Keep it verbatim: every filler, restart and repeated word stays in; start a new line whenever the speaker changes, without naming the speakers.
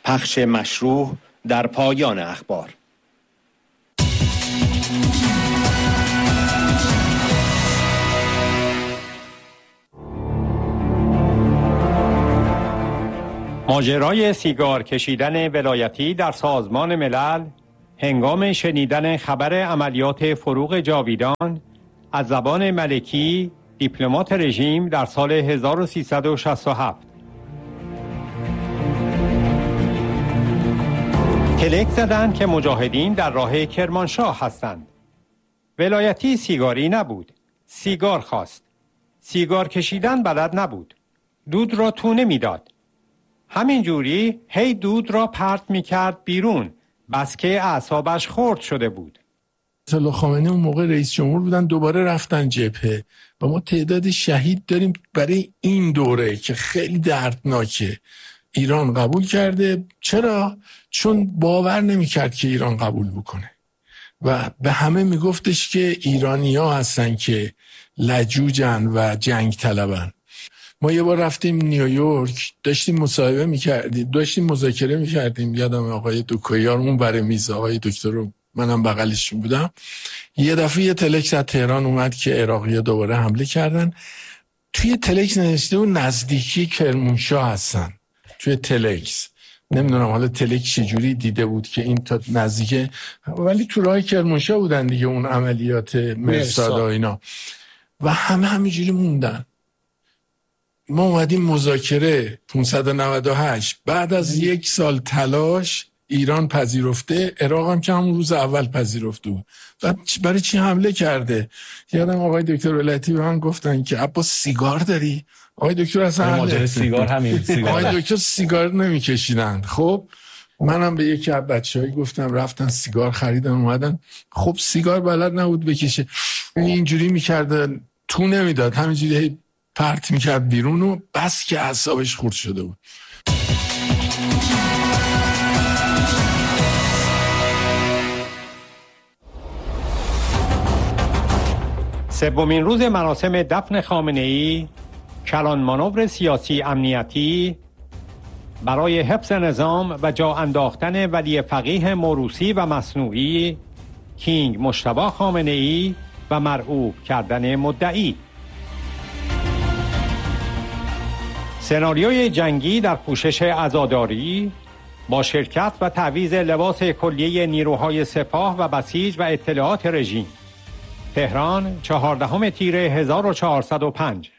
پخش مشروع در پایان اخبار. ماجرای سیگار کشیدن ولایتی در سازمان ملل هنگام شنیدن خبر عملیات فروغ جاویدان از زبان ملکی دیپلمات رژیم در سال هزار و سیصد و شصت و هفت. تلک زدند که مجاهدین در راه کرمانشاه هستند. ولایتی سیگاری نبود، سیگار خواست. سیگار کشیدن بلد نبود. دود را تو نمیداد. همین جوری هی دود را پرت میکرد بیرون، بس که اعصابش خرد شده بود.
آیت خامنه‌ای اون موقع رئیس جمهور بودن، دوباره رفتن جبهه و ما تعداد شهید داریم برای این دوره که خیلی دردناکه. ایران قبول کرده. چرا؟ چون باور نمیکرد که ایران قبول بکنه و به همه میگفتش که ایرانی‌ها هستن که لجوجن و جنگ طلبن. ما یه بار رفتیم نیویورک، داشتیم مصاحبه میکردیم، داشتیم مذاکره میکردیم، یادم آقای دوکویار اون برای میز، آقای دکتر رو منم بغلشون بودم. یه دفعه یه تلکس از تهران اومد که عراقی‌ها دوباره حمله کردن. توی تلکس نوشته و نزدیکی کرمانشاه هستن. توی تلکس نمیدونم حالا تلک چجوری دیده بود که این تا نزدیکه، ولی تو راه کرمانشاه بودن دیگه اون عملیات مرصاد و اینا و همه همینجوری موندن. ما اومدیم مذاکره پانصد و نود و هشت، بعد از یک سال تلاش ایران پذیرفته، عراق هم که همون روز اول پذیرفته بود. بعد برای چی حمله کرده؟ یادم آقای دکتر ولایتی به من گفتن که عباس سیگار داری؟ آقای دکتر اصلا
ماجرای سیگار همین سیگار.
آقای دکتر سیگار نمیکشیدن. خب منم به یکی از بچه‌ها گفتم، رفتن سیگار خریدن اومدن. خب سیگار بلد نبود بکشه، اینجوری می‌کرد، تو نمیداد، همینجوری پرت میکرد بیرون و بس که اعصابش خورد شده بود.
سومین روز مراسم دفن خامنه‌ای، کلان مانور سیاسی امنیتی برای حفظ نظام و جا انداختن ولی فقیه موروثی و مصنوعی کینگ مجتبی خامنه‌ای و مرعوب کردن مدعی. سناریوی جنگی در پوشش عزاداری با شرکت و تعویض لباس کلیه نیروهای سپاه و بسیج و اطلاعات رژیم. تهران، چهاردهم تیر هزار و چهارصد و پنج.